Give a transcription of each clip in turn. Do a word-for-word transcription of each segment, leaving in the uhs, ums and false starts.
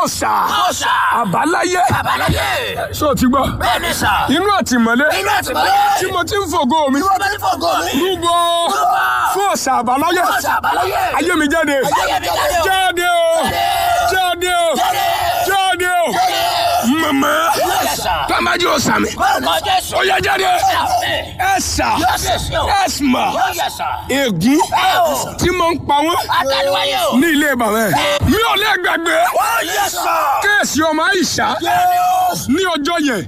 ọ̀sà ọ̀sà àbáláyé àbáláyé. ṣé o ti gbọ́ bẹ́ẹ̀ ni sà. inú àtìmọ́lé inú àtìmọ́lé. tí mo ti ń fògo mi tí wọ́n bá ní fọ̀gọ́ mi. rúbọ fún ọ̀sà àbáláyé ọ̀sà àbáláyé. ayé mi jáde ayé mi jáde o. jáde o jáde o jáde o mama Yes, sir. tọ́májú ọ̀sà mi Orúkọ Jésù. ó yá jáde Àmín. ẹ̀sà Yes, sir. ẹ̀sìmà Oh, yes, sir. ègún Oh. tí mo ń pa wọ́n Àtàlùwáyé o. ní ilé bàbá ẹ̀ mi ò lè gbàgbé Oh, yes, sir. kéèsì ọmọ Àìṣà Yes. ní ọjọ́ yẹn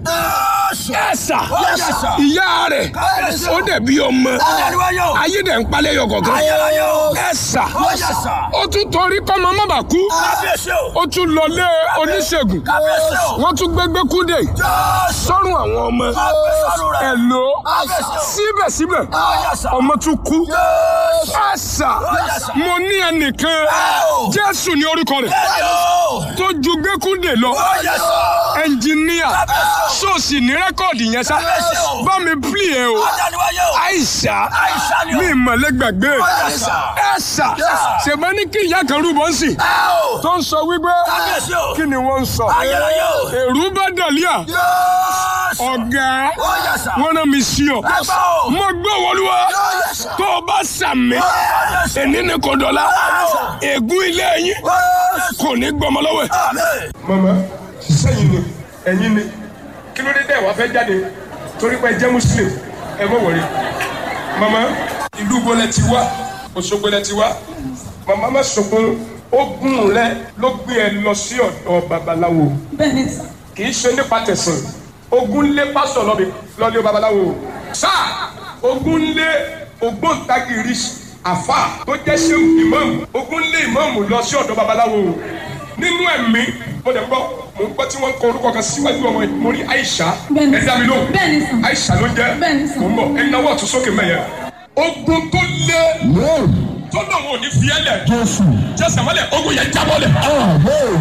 ẹ̀sà Yes, sir. ìyá rẹ̀ Yes, sir. ó dẹ̀bi ọmọ Àtàlùwáyé o. ayé dẹ̀ ń palẹ̀ yọ kọ̀ọ̀kan Ayérayé o. ẹ̀sà Oh, yes, sir. ó tún torí kọ́mọ má bàa kú Kábíyèsí o. ó tún lọlé oníṣègùn Kábíyèsí o. wọ́n tún gbégbé kúndé Yes. sọ́run àwọn ọmọ Kábíyèsí rẹ̀. ẹ̀ lò Kábíyèsí o. síbẹ̀síbẹ̀ Oh, yes, sir. ọmọ tún kú Yes. ẹ̀sà yes, sir. mo ní ẹnìkan Oh. Jésù ní orúkọ rẹ̀ Bẹ́ẹ̀ni o. tó ju gbẹ́kúndé lọ Oh, yes, sir. ẹnjìníà ṣọ́ọ̀ṣì ní rẹ́kọ̀dì yẹn sá Kábíyèsí o. bá mi pílì ẹ o Àtàlùwáyé o. Àìṣà Àìṣà ni o. mi ìmọ̀lẹ́ gbàgbé yes, sir. ẹ̀sà Yes. ṣèbọn ní kí ìyá kan rúbọ ń sìn Oh. tó ń sọ wípé Kábíyèsí o. kí ni wọ́n ń sọ Ayérayé o. èrú bá dàlíà Yes. ọ̀gá Oh, yes, sir. wọn náà mi sí ọ Ẹgbẹ́ o. mo gbọ́ wọlúwa Yes, sir. tó o bá sàmì Yes. èní ni kò dọ̀la ègún ilé yín Yes. kò ní gbọmọ lọ́wọ́ ẹ̀. Amen. mama sẹ́yìn ni ẹ̀yin ni kí ló dé dẹ́ wàá fẹ́ jáde torí pé ẹ jẹ́ muslim ẹ mọ̀ wọ̀rí. mama ìlú gbọ́lẹ̀ ti wá Òṣogbo lẹ ti wá mama má sọkún ogun rẹ ló gbé ẹ lọ sí ọ̀dọ̀ babaláwo Bẹ́ẹ̀ni sà. kì í ṣe nípa tẹ̀sán ogun lé pásítọ̀ lọ́bi lọ́lé babaláwo sáà ogun lé ògbóǹtagìrì àfà tó jẹ́ ṣé ìmáàmù ogun lé ìmáàmù lọ sí ọ̀dọ̀ babaláwo nínú ẹ̀mí mo dẹ̀ gbọ́ mo ń gbọ́ tí wọ́n ń kọ orúkọ kan síwájú ọmọ yìí mo rí Àìṣà Bẹ́ẹ̀ni. ẹ dá mi lóhùn Bẹ́ẹ̀ni sà. Àìṣà ló jẹ́ Bẹ́ẹ̀ni sà. mo ń bọ̀ ẹ náwó ọ̀tún sókè mẹ́yẹ ogun tó lé tó náà wọn ò ní fi ẹ́ lẹ̀ Jésù. jẹ́sẹ̀ mọ́lẹ̀ ogun yẹn jábọ́ lẹ̀. Amen.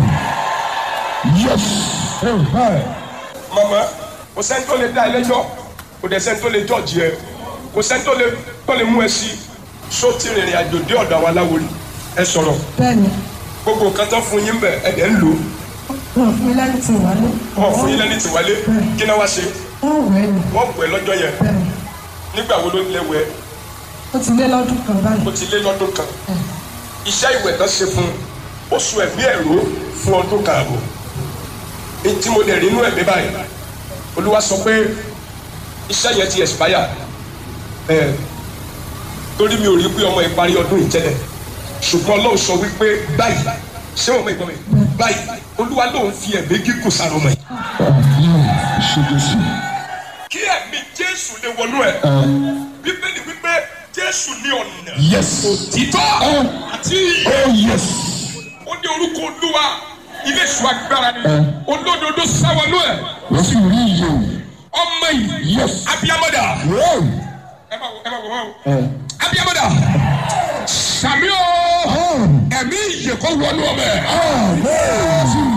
Yes. Amen. mama kò sẹ́ni tó lè dá ẹ lẹ́jọ́ kò dẹ̀ sẹ́ni tó lè jọ́ọ̀jì ẹ kò sẹ́ni tó lè tó lè mú ẹ sí só ti rìnrìn àjò dé ọ̀dọ̀ àwọn aláwo ni ẹ sọ̀rọ̀ Bẹ́ẹ̀ni. gbogbo nǹkan tó fún yín bẹ̀ ẹ dẹ̀ ń lò Wọ́n fún mi lẹ́nu tí wálé. wọ́n fún yín lẹ́ni tí wálé kí náà wá ṣe Wọ́n wẹ̀ ni. wọ́n wẹ̀ lọ́jọ́ yẹn Bẹ́ẹ̀ni. nígbà wo ló lẹ wẹ̀ Ó ti lé lọ́dún kan báyìí. ó ti lé lọ́dún kan iṣẹ́ ìwẹ̀ tán ṣe fún oṣù ẹ̀mí ẹ̀rọ fún ọdún kan àbọ̀ èyí tí mo dẹ̀ rí inú ẹ̀mí báyìí Olúwa sọ pé iṣẹ́ yẹn ti expire ẹ̀ torí mi ò rí pé ọmọ ìparí ọdún yìí tẹ́lẹ̀ ṣùgbọ́n Ọlọ́run sọ wípé báyìí ṣé wọn mọ ìgbọ́n mi báyìí Olúwa lòun fi ẹ̀mí gígùn sára ọmọ yìí Amen. Ṣé Jésù. kí ẹ̀mí Jésù lè wọnú ẹ̀ Bíbélì wípé Jésù ní ọ̀nà Yes. òtítọ́ àti ìyè. Oh yes. ó ní orúkọ Olúwa ilé ìṣù agbára ni olódodo sáwọnú ẹ̀ Wọ́n sì rí iye o. ọmọ yìí Yes. abiyamọdà Wow. ẹ máa wò ẹ máa wò wọ́n o abiyamọdà sàmì o ẹ̀mí ìyè kó wọnú ọmọ ẹ̀. Amen.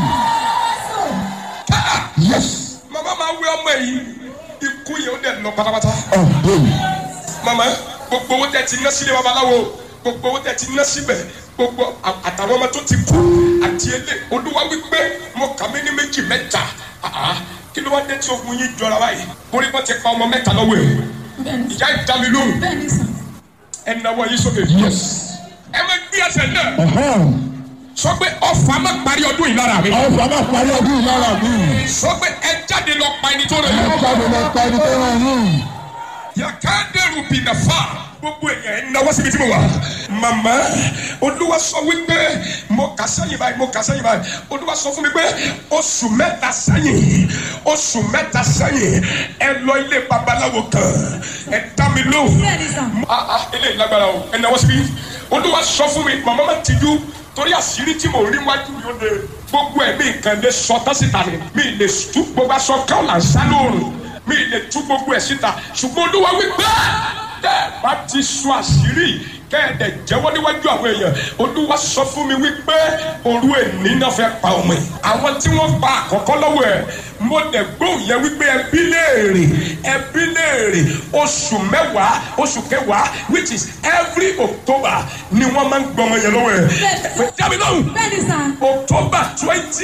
Yes. màmá máa wé ọmọ yìí ikú yìí ó dẹ̀ lọ pátápátá. Amen. màmá gbogbo owó tẹ ti ná sílé babaláwo gbogbo owó tẹ ti ná síbẹ̀ gbogbo àtàwọn ọmọ tó ti kú àti ilé Olúwa wípé mo kà mí ní méjì mẹ́ta Ah, kí ló wá dé tí ogun yìí jọra báyìí borí bọ́ ti pa ọmọ mẹ́ta lọ́wọ́ ẹ̀ Bẹ́ẹ̀ni. ìyá ìdámi lóhùn Bẹ́ẹ̀ni sà. ẹ náwó yìí sókè Yes. ẹ má gbé ẹsẹ̀ náà Uh-huh. sọ pé ọfà má parí ọdún yìí lára mi Ọ̀fà máa parí ọdún yìí lára mi. sọ pé ẹ jáde lọ pa ẹni tó rẹ Ẹ jáde lọ pa ẹni tó rán yín. yàkàndẹrù bìnnàfà gbogbo èèyàn ẹ náwó síbi tí mo wà. màmá Olúwa sọ wípé mo kà sẹ́yìn báyìí mo kà sẹ́yìn báyìí Olúwa sọ fún mi pé oṣù mẹ́ta sẹ́yìn oṣù mẹ́ta sẹ́yìn ẹ lọ ilé babaláwo kan ẹ dá mi lóhùn. Bẹ́ẹ̀ni sà. ah ah eléyìí lágbára o ẹ náwó síbi Olúwa sọ fún mi màmá má tijú torí àṣírí tí mo rí wájú mi ó lè gbogbo ẹ̀ mi kàn lè sọ tán síta ni mi lè tú gbogbo aṣọ káwọn là ń sá lóòrùn mi lè tú gbogbo ẹ̀ síta ṣùgbọ́n Olúwa wípé tẹ́ ẹ bá ti sọ àṣírí kẹ́ ẹ dẹ̀ jẹ́wọ́ níwájú àwọn èèyàn Olúwa sọ fún mi wípé òru èní náà fẹ́ pa ọmọ yìí àwọn tí wọ́n pa àkọ́kọ́ lọ́wọ́ ẹ̀ mo dẹ̀ gbóhùn yẹn wípé ẹbí léèrè ẹbí léèrè oṣù mẹ́wàá oṣù kẹwàá which is every October ni wọ́n máa ń gbọmọ yẹn lọ́wọ́ ẹ̀. Bẹ́ẹ̀ni sà. jábí lóhùn Bẹ́ẹ̀ni sà. October twenty.